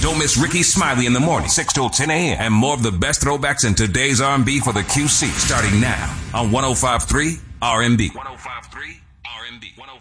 Don't miss Ricky Smiley in the morning, 6 till 10 a.m. And more of the best throwbacks in today's R&B for the QC starting now on 105.3 R&B. 105.3 R&B.